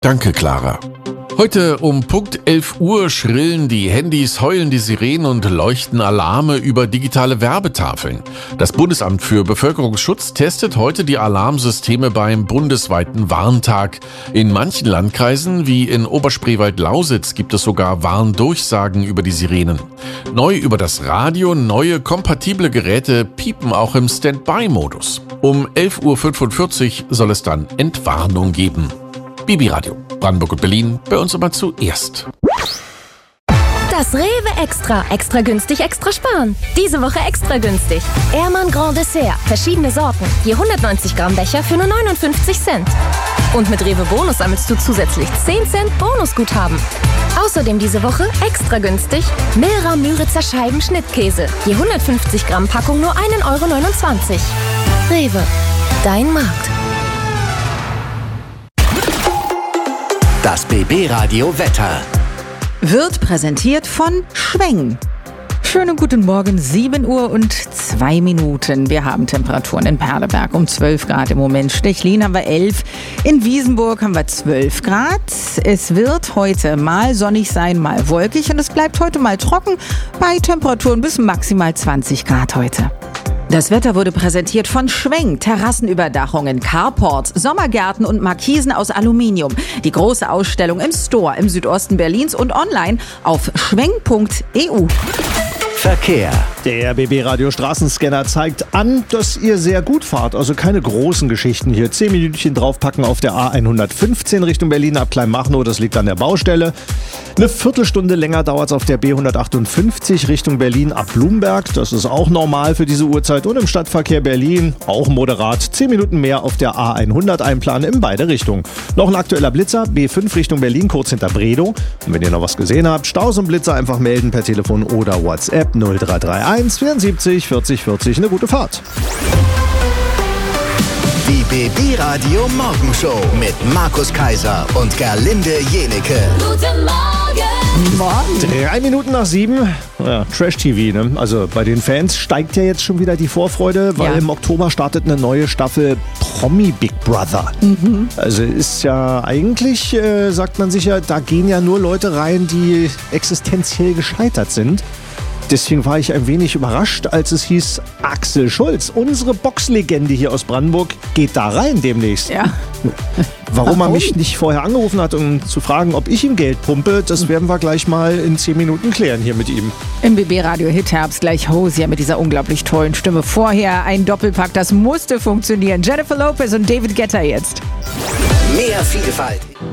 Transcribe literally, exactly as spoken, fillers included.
Danke, Clara. Heute um Punkt elf Uhr schrillen die Handys, heulen die Sirenen und leuchten Alarme über digitale Werbetafeln. Das Bundesamt für Bevölkerungsschutz testet heute die Alarmsysteme beim bundesweiten Warntag. In manchen Landkreisen, wie in Oberspreewald-Lausitz, gibt es sogar Warndurchsagen über die Sirenen. Neu über das Radio, neue kompatible Geräte piepen auch im Standby-Modus. Um elf Uhr fünfundvierzig soll es dann Entwarnung geben. B B Radio, Brandenburg und Berlin, bei uns immer zuerst. Das Rewe Extra. Extra günstig, extra sparen. Diese Woche extra günstig. Ehrmann Grand Dessert. Verschiedene Sorten. Je hundertneunzig Gramm Becher für nur neunundfünfzig Cent. Und mit Rewe Bonus sammelst du zusätzlich zehn Cent Bonusguthaben. Außerdem diese Woche extra günstig Milra Müritzer Scheiben Schnittkäse. Je hundertfünfzig Gramm Packung nur ein Euro neunundzwanzig. Rewe. Dein Markt. Das B B Radio Wetter wird präsentiert von Schweng. Schönen guten Morgen, sieben Uhr und zwei Minuten. Wir haben Temperaturen in Perleberg um zwölf Grad im Moment. Stechlin haben wir elf. In Wiesenburg haben wir zwölf Grad. Es wird heute mal sonnig sein, mal wolkig. Und es bleibt heute mal trocken bei Temperaturen bis maximal zwanzig Grad heute. Das Wetter wurde präsentiert von Schweng. Terrassenüberdachungen, Carports, Sommergärten und Markisen aus Aluminium. Die große Ausstellung im Store im Südosten Berlins und online auf schweng punkt e u. Verkehr. Der B B-Radio Straßenscanner zeigt an, dass ihr sehr gut fahrt. Also keine großen Geschichten hier. Zehn Minütchen draufpacken auf der A hundertfünfzehn Richtung Berlin ab Kleinmachnow. Das liegt an der Baustelle. Eine Viertelstunde länger dauert es auf der B hundertachtundfünfzig Richtung Berlin ab Blumberg. Das ist auch normal für diese Uhrzeit. Und im Stadtverkehr Berlin auch moderat. Zehn Minuten mehr auf der A hundert einplanen in beide Richtungen. Noch ein aktueller Blitzer. B fünf Richtung Berlin, kurz hinter Bredow. Und wenn ihr noch was gesehen habt, Staus und Blitzer einfach melden per Telefon oder WhatsApp null drei drei eins vierundsiebzig vierzig vierzig. Eine gute Fahrt. Die B B-Radio Morgenshow mit Markus Kaiser und Gerlinde Jenecke. Guten Morgen. Morgen. Drei Minuten nach sieben. Ja, Trash-T V, ne? Also bei den Fans steigt ja jetzt schon wieder die Vorfreude, weil ja. im Oktober startet eine neue Staffel Promi Big Brother. Mhm. Also ist ja eigentlich, äh, sagt man sich ja, da gehen ja nur Leute rein, die existenziell gescheitert sind. Deswegen war ich ein wenig überrascht, als es hieß, Axel Schulz, unsere Boxlegende hier aus Brandenburg, geht da rein demnächst. Ja. Warum, Warum er mich nicht vorher angerufen hat, um zu fragen, ob ich ihm Geld pumpe, das werden wir gleich mal in zehn Minuten klären hier mit ihm. Im B B-Radio Hit-Herbst gleich Hosier mit dieser unglaublich tollen Stimme. Vorher ein Doppelpack, das musste funktionieren. Jennifer Lopez und David Guetta jetzt. Mehr Vielfalt.